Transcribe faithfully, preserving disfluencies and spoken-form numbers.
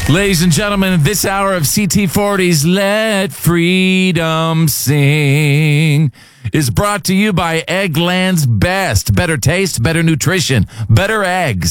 Ladies and gentlemen, this hour of C T forty's Let Freedom Sing is brought to you by Eggland's Best. Better taste, better nutrition, better eggs.